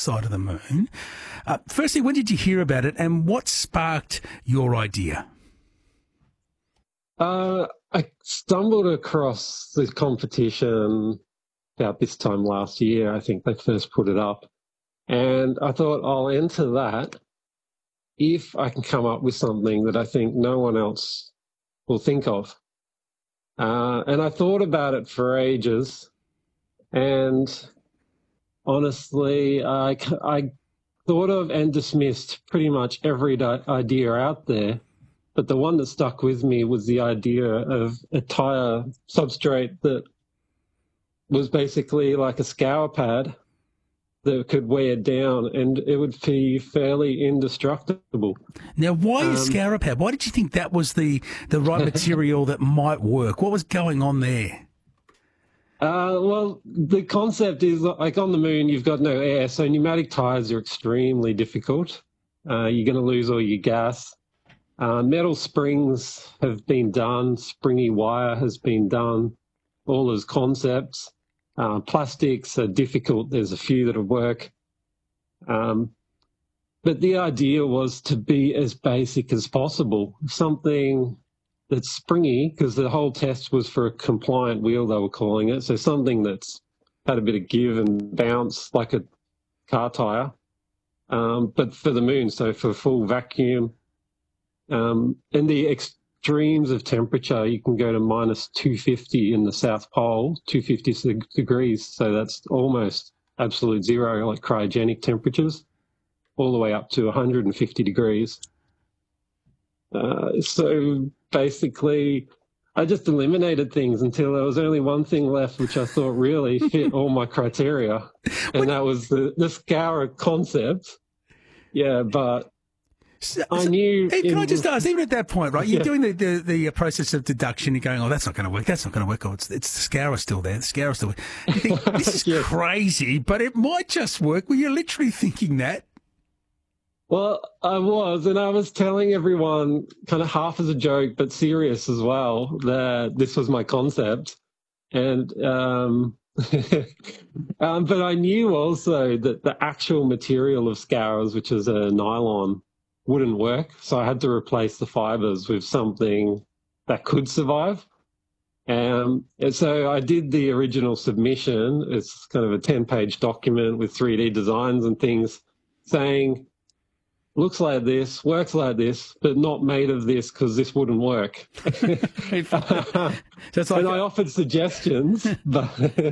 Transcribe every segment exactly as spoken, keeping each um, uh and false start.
side of the moon. Uh, firstly, when did you hear about it, and what sparked your idea? Uh, I stumbled across the competition about this time last year. I think they first put it up. And I thought I'll enter that if I can come up with something that I think no one else will think of. Uh, and I thought about it for ages. And honestly, I, I thought of and dismissed pretty much every idea out there. But the one that stuck with me was the idea of a tire substrate that was basically like a scour pad that could wear down, and it would be fairly indestructible. Now, why um, a scour pad? Why did you think that was the, the right material that might work? What was going on there? Uh, well, the concept is like on the moon, you've got no air, so pneumatic tires are extremely difficult. Uh, you're going to lose all your gas. Uh, metal springs have been done, springy wire has been done, all as concepts. Uh, plastics are difficult, there's a few that'll work. Um, but the idea was to be as basic as possible, something that's springy, because the whole test was for a compliant wheel, they were calling it, so something that's had a bit of give and bounce like a car tyre, um, but for the moon, so for full vacuum. Um, and the extremes of temperature, you can go to minus two hundred fifty in the South Pole, two hundred fifty degrees. So that's almost absolute zero, like cryogenic temperatures, all the way up to one hundred fifty degrees. Uh, so basically, I just eliminated things until there was only one thing left, which I thought really fit all my criteria. And that was the, the scour concept. Yeah, but So, I so, knew. Hey, can in, I just ask, even at that point, right? You're yeah. doing the, the, the process of deduction. You're going, oh, that's not going to work. That's not going to work. Oh, it's, it's the scour still there. The scour still there. You think, this is Yes. crazy, but it might just work. Were you literally thinking that? Well, I was, and I was telling everyone kind of half as a joke, but serious as well, that this was my concept. And, um, um, but I knew also that the actual material of scours, which is a nylon, wouldn't work. So I had to replace the fibers with something that could survive. Um, and so I did the original submission. It's kind of a ten-page document with three D designs and things saying, looks like this, works like this, but not made of this because this wouldn't work. So it's like and I offered suggestions, but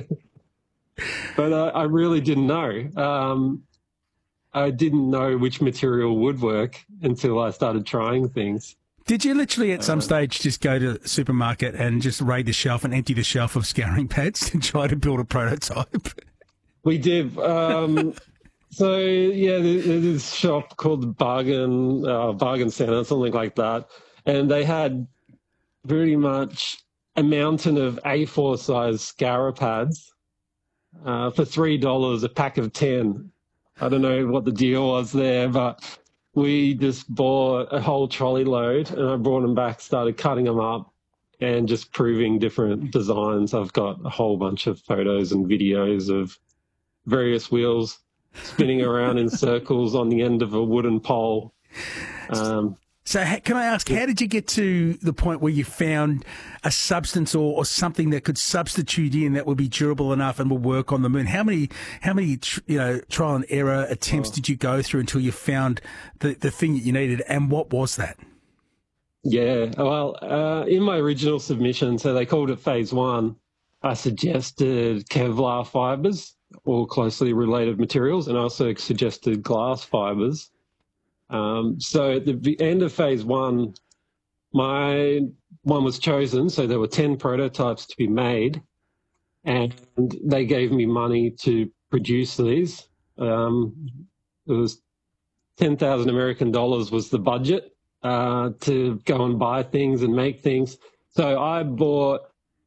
but I, I really didn't know. Um, I didn't know which material would work until I started trying things. Did you literally at some uh, stage just go to the supermarket and just raid the shelf and empty the shelf of scouring pads to try to build a prototype? We did. Um, So, yeah, there's this shop called Bargain, uh, Bargain Centre, something like that. And they had pretty much a mountain of A four size scour pads uh, for three dollars a pack of ten. I don't know what the deal was there, but we just bought a whole trolley load and I brought them back, started cutting them up and just proving different designs. I've got a whole bunch of photos and videos of various wheels spinning around in circles on the end of a wooden pole. Um, so ha- can I ask, how did you get to the point where you found a substance or, or something that could substitute in that would be durable enough and will work on the moon? How many, how many, tr- you know, trial and error attempts oh. did you go through until you found the, the thing that you needed, and what was that? Yeah, well, uh, in my original submission, so they called it phase one, I suggested Kevlar fibers, or closely related materials, and also suggested glass fibers. Um, so at the end of phase one, my one was chosen. So there were ten prototypes to be made, and they gave me money to produce these. Um, it was ten thousand American dollars was the budget uh, to go and buy things and make things. So I bought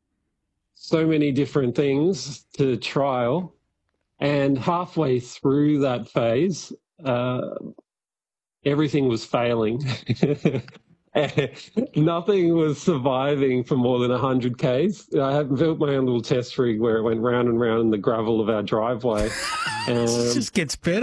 so many different things to trial. And halfway through that phase, uh, everything was failing. Nothing was surviving for more than one hundred kays. I had built my own little test rig where it went round and round in the gravel of our driveway. It just gets better.